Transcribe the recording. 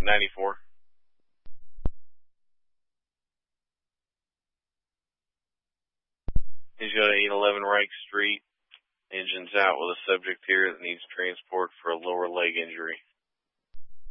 94. He's got 811 Reich Street. Engine's out with a subject here that needs transport for a lower leg injury.